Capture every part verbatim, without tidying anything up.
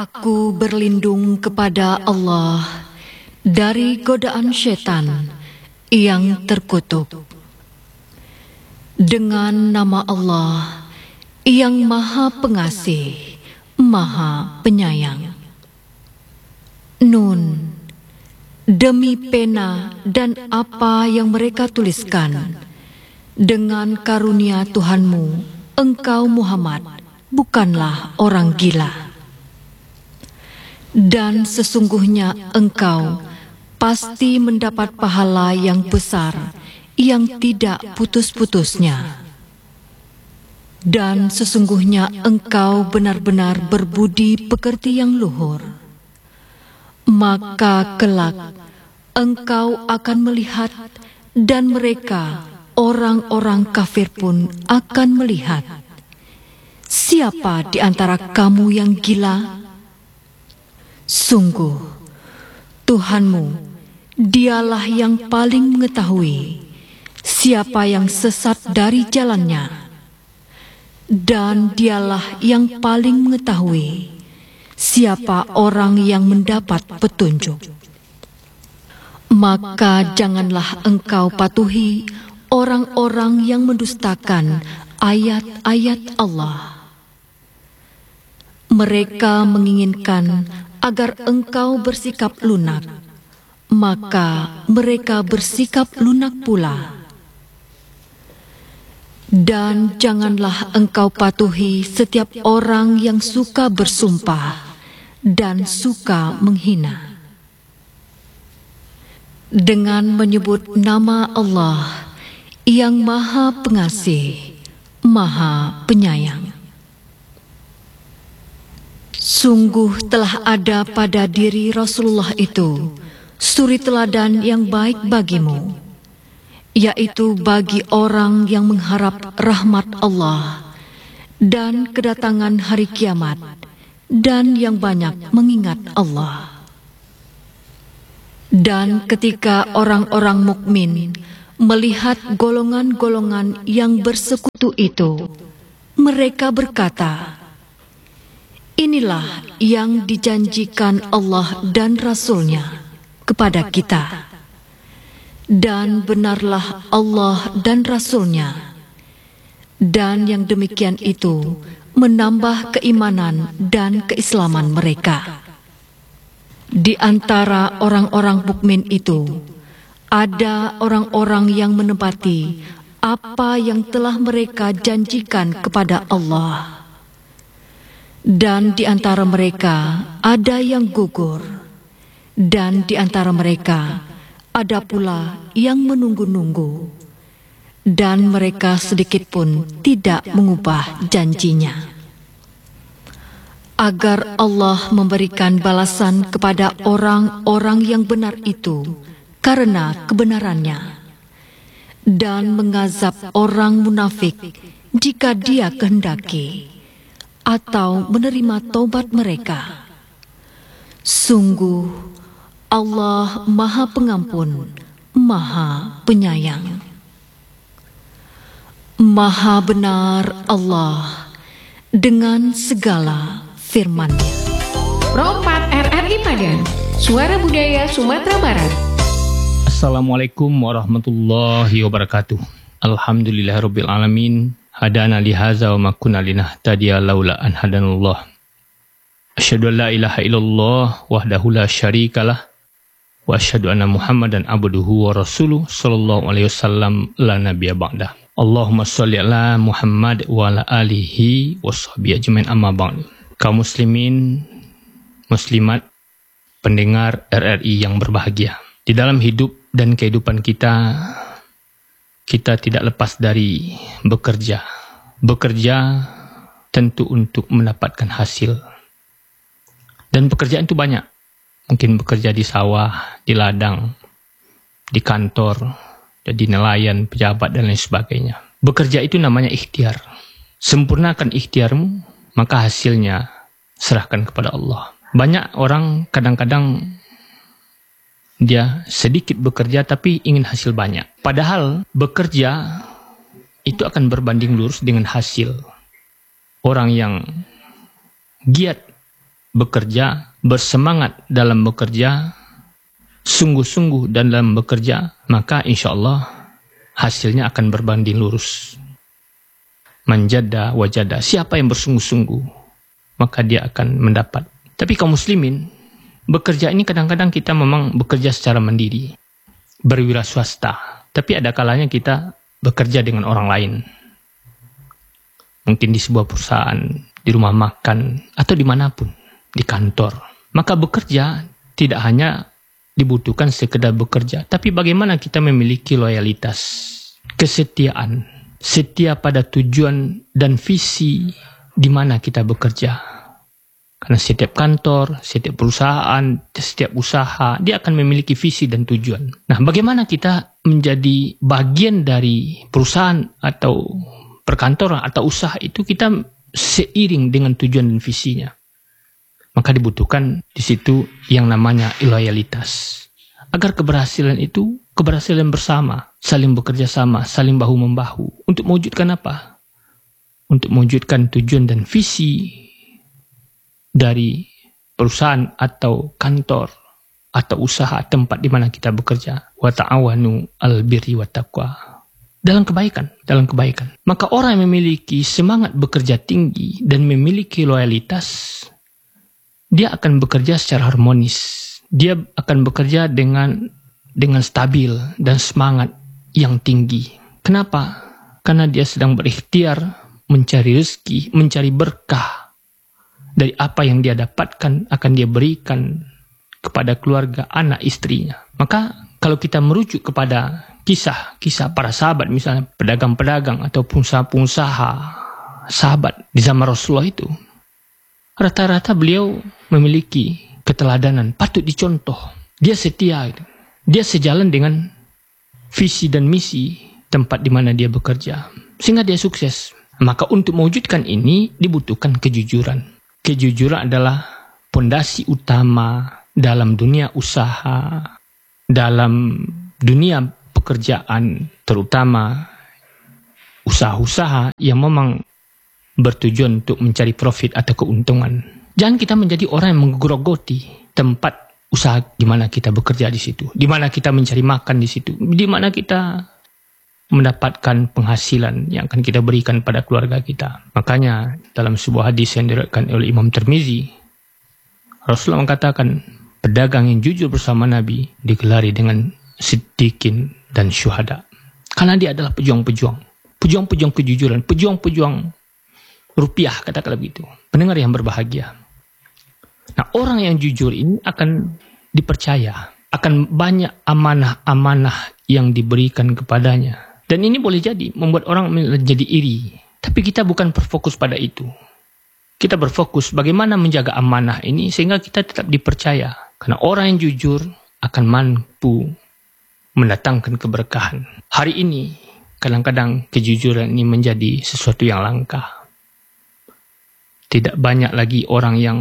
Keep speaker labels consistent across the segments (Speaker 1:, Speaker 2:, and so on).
Speaker 1: Aku berlindung kepada Allah dari godaan syaitan yang terkutuk. Dengan nama Allah yang Maha Pengasih, Maha Penyayang. Nun, demi pena dan apa yang mereka tuliskan, dengan karunia Tuhanmu, engkau Muhammad bukanlah orang gila. Dan sesungguhnya engkau pasti mendapat pahala yang besar yang tidak putus-putusnya. Dan sesungguhnya engkau benar-benar berbudi pekerti yang luhur. Maka kelak engkau akan melihat, dan mereka orang-orang kafir pun akan melihat. Siapa di antara kamu yang gila? Sungguh, Tuhanmu, dialah yang paling mengetahui siapa yang sesat dari jalannya, dan dialah yang paling mengetahui siapa orang yang mendapat petunjuk. Maka janganlah engkau patuhi orang-orang yang mendustakan ayat-ayat Allah. Mereka menginginkan agar engkau bersikap lunak, maka mereka bersikap lunak pula. Dan janganlah engkau patuhi setiap orang yang suka bersumpah dan suka menghina. Dengan menyebut nama Allah yang Maha Pengasih, Maha Penyayang. Sungguh telah ada pada diri Rasulullah itu suri teladan yang baik bagimu, yaitu bagi orang yang mengharap rahmat Allah dan kedatangan hari kiamat, dan yang banyak mengingat Allah. Dan ketika orang-orang mukmin melihat golongan-golongan yang bersekutu itu, mereka berkata, inilah yang dijanjikan Allah dan Rasul-Nya kepada kita. Dan benarlah Allah dan Rasul-Nya. Dan yang demikian itu menambah keimanan dan keislaman mereka. Di antara orang-orang mukmin itu, ada orang-orang yang menepati apa yang telah mereka janjikan kepada Allah. Dan di antara mereka ada yang gugur, dan di antara mereka ada pula yang menunggu-nunggu, dan mereka sedikit pun tidak mengubah janjinya. Agar Allah memberikan balasan kepada orang-orang yang benar itu karena kebenarannya, dan mengazab orang munafik jika Dia kehendaki, atau menerima taubat mereka. Sungguh Allah Maha Pengampun, Maha Penyayang. Maha benar Allah dengan segala firman-Nya.
Speaker 2: Pro empat R R I Padang, Suara Budaya Sumatera Barat.
Speaker 3: Assalamualaikum warahmatullahi wabarakatuh. Alhamdulillahirabbil alamin. Hadana lihaza wa ma kunna linahtadiya laula an hadanallah. Asyhadu an la ilaha illallah wahdahu la syarikalah wa asyhadu anna Muhammadan abduhu wa rasuluh sallallahu alaihi wasallam la nabiyya ba'da. Allahumma shalli ala Muhammad wa ala alihi washabihi ajmain amma ba'du. Kaum muslimin, muslimat, pendengar R R I yang berbahagia. Di dalam hidup dan kehidupan kita, kita tidak lepas dari bekerja. Bekerja tentu untuk mendapatkan hasil. Dan pekerjaan itu banyak. Mungkin bekerja di sawah, di ladang, di kantor, jadi nelayan, pejabat, dan lain sebagainya. Bekerja itu namanya ikhtiar. Sempurnakan ikhtiarmu, maka hasilnya serahkan kepada Allah. Banyak orang kadang-kadang dia sedikit bekerja tapi ingin hasil banyak. Padahal bekerja itu akan berbanding lurus dengan hasil. Orang yang giat bekerja, bersemangat dalam bekerja, sungguh-sungguh dalam bekerja, maka insya Allah hasilnya akan berbanding lurus. Manjada wajada, siapa yang bersungguh-sungguh, maka dia akan mendapat. Tapi kaum muslimin, bekerja ini kadang-kadang kita memang bekerja secara mandiri, berwira swasta. Tapi ada kalanya kita bekerja dengan orang lain. Mungkin di sebuah perusahaan, di rumah makan, atau dimanapun, di kantor. Maka bekerja tidak hanya dibutuhkan sekedar bekerja, tapi bagaimana kita memiliki loyalitas, kesetiaan, setia pada tujuan dan visi di mana kita bekerja. Karena setiap kantor, setiap perusahaan, setiap usaha, dia akan memiliki visi dan tujuan. Nah, bagaimana kita menjadi bagian dari perusahaan atau perkantoran atau usaha itu, kita seiring dengan tujuan dan visinya. Maka dibutuhkan di situ yang namanya loyalitas. Agar keberhasilan itu keberhasilan bersama, saling bekerja sama, saling bahu-membahu. Untuk mewujudkan apa? Untuk mewujudkan tujuan dan visi dari perusahaan atau kantor atau usaha tempat di mana kita bekerja. Wa ta'awanu 'alal birri wat taqwa. Dalam kebaikan, dalam kebaikan. Maka orang yang memiliki semangat bekerja tinggi dan memiliki loyalitas, dia akan bekerja secara harmonis. Dia akan bekerja dengan dengan stabil dan semangat yang tinggi. Kenapa? Karena dia sedang berikhtiar mencari rezeki, mencari berkah dari apa yang dia dapatkan akan dia berikan kepada keluarga, anak, istrinya. Maka kalau kita merujuk kepada kisah-kisah para sahabat, misalnya pedagang-pedagang atau pengusaha-pengusaha sahabat di zaman Rasulullah itu, rata-rata beliau memiliki keteladanan, patut dicontoh. Dia setia, gitu. Dia sejalan dengan visi dan misi tempat di mana dia bekerja, sehingga dia sukses. Maka untuk mewujudkan ini dibutuhkan kejujuran. Kejujuran adalah pondasi utama dalam dunia usaha, dalam dunia pekerjaan, terutama usaha-usaha yang memang bertujuan untuk mencari profit atau keuntungan. Jangan kita menjadi orang yang menggerogoti tempat usaha di mana kita bekerja di situ, di mana kita mencari makan di situ, di mana kita mendapatkan penghasilan yang akan kita berikan pada keluarga kita. Makanya dalam sebuah hadis yang diriwayatkan oleh Imam Tirmizi, Rasulullah mengatakan, pedagang yang jujur bersama Nabi digelari dengan siddiqin dan syuhada. Karena dia adalah pejuang-pejuang, pejuang-pejuang kejujuran, pejuang-pejuang rupiah, katakanlah begitu. Pendengar yang berbahagia. Nah, orang yang jujur ini akan dipercaya, akan banyak amanah-amanah yang diberikan kepadanya. Dan ini boleh jadi membuat orang menjadi iri. Tapi kita bukan berfokus pada itu. Kita berfokus bagaimana menjaga amanah ini sehingga kita tetap dipercaya. Karena orang yang jujur akan mampu mendatangkan keberkahan. Hari ini kadang-kadang kejujuran ini menjadi sesuatu yang langka. Tidak banyak lagi orang yang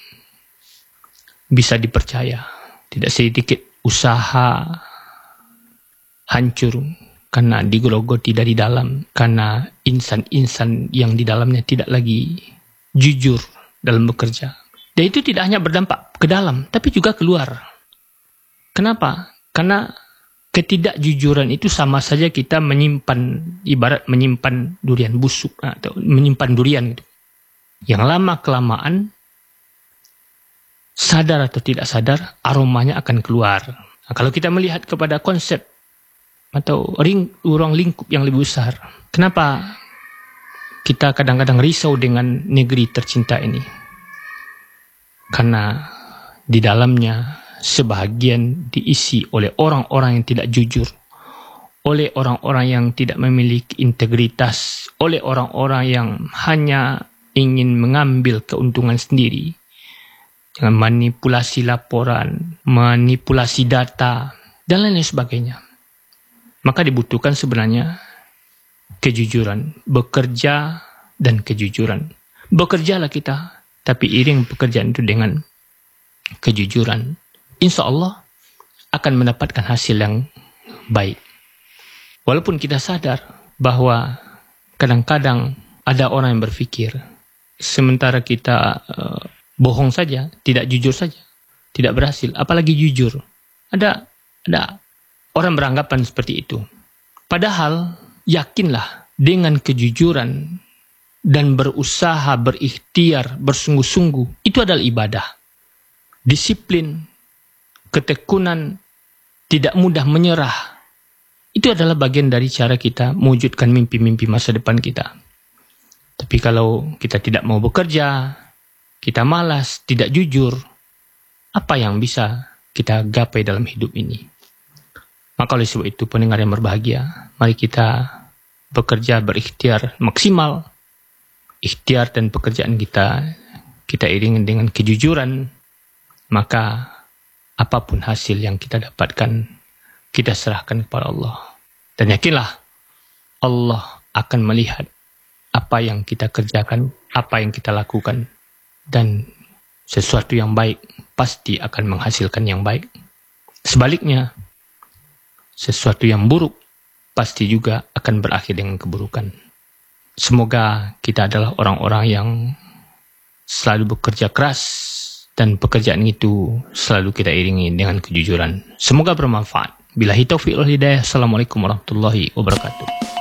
Speaker 3: bisa dipercaya. Tidak sedikit usaha hancur karena digerogoti dari dalam, karena insan-insan yang di dalamnya tidak lagi jujur dalam bekerja. Dan itu tidak hanya berdampak ke dalam, tapi juga keluar. Kenapa? Karena ketidakjujuran itu sama saja kita menyimpan, ibarat menyimpan durian busuk atau menyimpan durian gitu. Yang lama-kelamaan, sadar atau tidak sadar, aromanya akan keluar. Nah, kalau kita melihat kepada konsep atau ring, ruang lingkup yang lebih besar, kenapa kita kadang-kadang risau dengan negeri tercinta ini? Karena di dalamnya sebahagian diisi oleh orang-orang yang tidak jujur, oleh orang-orang yang tidak memiliki integritas, oleh orang-orang yang hanya ingin mengambil keuntungan sendiri dengan manipulasi laporan, manipulasi data, dan lain-lain sebagainya. Maka dibutuhkan sebenarnya kejujuran, bekerja dan kejujuran. Bekerjalah kita, tapi iring pekerjaan itu dengan kejujuran. Insya Allah akan mendapatkan hasil yang baik. Walaupun kita sadar bahwa kadang-kadang ada orang yang berpikir, sementara kita uh, bohong saja, tidak jujur saja, tidak berhasil, apalagi jujur. Ada ada orang beranggapan seperti itu. Padahal yakinlah dengan kejujuran dan berusaha, berikhtiar, bersungguh-sungguh, itu adalah ibadah. Disiplin, ketekunan, tidak mudah menyerah, itu adalah bagian dari cara kita mewujudkan mimpi-mimpi masa depan kita. Tapi kalau kita tidak mau bekerja, kita malas, tidak jujur, apa yang bisa kita gapai dalam hidup ini? Maka oleh sebab itu, pendengar yang berbahagia, mari kita bekerja, berikhtiar maksimal. Ikhtiar dan pekerjaan kita, kita iringi dengan kejujuran, maka apapun hasil yang kita dapatkan, kita serahkan kepada Allah. Dan yakinlah, Allah akan melihat apa yang kita kerjakan, apa yang kita lakukan, dan sesuatu yang baik pasti akan menghasilkan yang baik. Sebaliknya, sesuatu yang buruk pasti juga akan berakhir dengan keburukan. Semoga kita adalah orang-orang yang selalu bekerja keras dan pekerjaan itu selalu kita iringi dengan kejujuran. Semoga bermanfaat. Billahi taufiq wal hidayah. Assalamualaikum warahmatullahi wabarakatuh.